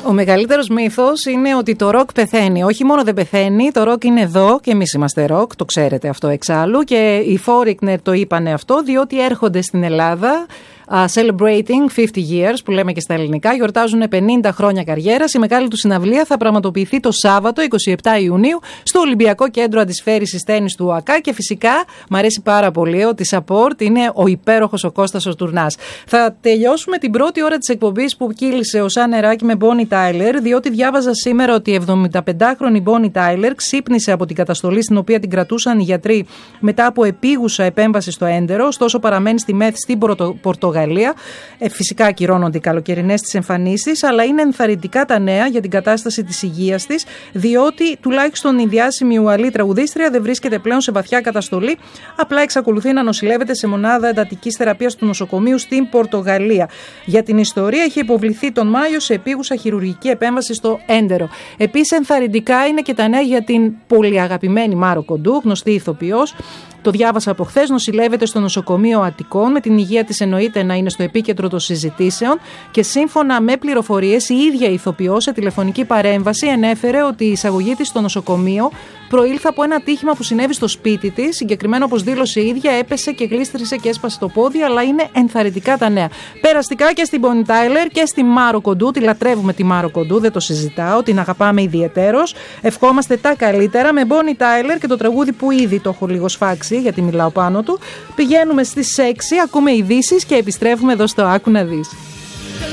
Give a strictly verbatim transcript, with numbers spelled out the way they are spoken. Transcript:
Ο μεγαλύτερος μύθος είναι ότι το ροκ πεθαίνει. Όχι μόνο δεν πεθαίνει, το ροκ είναι εδώ και εμείς είμαστε ροκ, το ξέρετε αυτό εξάλλου. Και οι Foreigner το είπανε αυτό, διότι έρχονται στην Ελλάδα. Uh, celebrating fifty years, που λέμε και στα ελληνικά, γιορτάζουν πενήντα χρόνια καριέρας. Η μεγάλη του συναυλία θα πραγματοποιηθεί το Σάββατο εικοστή εβδόμη Ιουνίου στο Ολυμπιακό Κέντρο Αντισφαίρησης Τέννις του ΟΑΚΑ. Και φυσικά μου αρέσει πάρα πολύ ότι support είναι ο υπέροχος ο Κώστας ο Τουρνάς. Θα τελειώσουμε την πρώτη ώρα της εκπομπής που κύλησε ο Σαν Νεράκι με Bonnie Tyler, διότι διάβαζα σήμερα ότι η εβδομηνταπεντάχρονη Bonnie Tyler ξύπνησε από την καταστολή στην οποία την κρατούσαν οι γιατροί μετά από επίγουσα επέμβαση στο έντερο, ωστόσο παραμένει στη ΜΕΘ στην Πορτογαλία. Ε, φυσικά ακυρώνονται οι καλοκαιρινές της εμφανίσεις, αλλά είναι ενθαρρυντικά τα νέα για την κατάσταση της υγείας της, διότι τουλάχιστον η διάσημη Ουαλή τραγουδίστρια δεν βρίσκεται πλέον σε βαθιά καταστολή, απλά εξακολουθεί να νοσηλεύεται σε μονάδα εντατικής θεραπείας του νοσοκομείου στην Πορτογαλία. Για την ιστορία, είχε υποβληθεί τον Μάιο σε επίγουσα χειρουργική επέμβαση στο έντερο. Επίσης, ενθαρρυντικά είναι και τα νέα για την πολύ αγαπημένη Μάρο Κοντού, γνωστή ηθοποιός. Το διάβασα από χθες, νοσηλεύεται στο νοσοκομείο Αττικών, με την υγεία της εννοείται να είναι στο επίκεντρο των συζητήσεων και σύμφωνα με πληροφορίες η ίδια η ηθοποιός σε τηλεφωνική παρέμβαση ανέφερε ότι η εισαγωγή της στο νοσοκομείο προήλθε από ένα ατύχημα που συνέβη στο σπίτι της. Συγκεκριμένα, όπως δήλωσε η ίδια, έπεσε και γλίστρισε και έσπασε το πόδι, αλλά είναι ενθαρρυντικά τα νέα. Περαστικά και στην Bonnie Tyler και στη Μάρο Κοντού. Τη λατρεύουμε τη Μάρο Κοντού, δεν το συζητάω, την αγαπάμε ιδιαιτέρως. Ευχόμαστε τα καλύτερα με Bonnie Tyler και το τραγούδι που ήδη το έχω λίγο σφάξει, γιατί μιλάω πάνω του. Πηγαίνουμε στις έξι, ακούμε ειδήσεις και επιστρέφουμε εδώ στο Άκου να δεις.